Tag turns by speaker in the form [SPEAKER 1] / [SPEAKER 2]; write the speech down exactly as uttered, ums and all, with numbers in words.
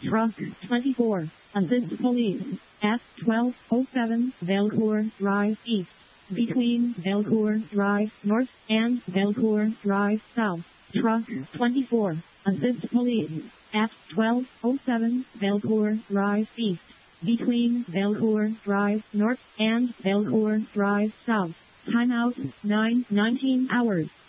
[SPEAKER 1] Truck twenty-four, assist police at twelve oh seven Belcourt Drive East, between Belcourt Drive North and Belcourt Drive South. Truck twenty-four, assist police at twelve oh seven Belcourt Drive East, between Belcourt Drive North and Belcourt Drive South. Timeout nine nineteen hours.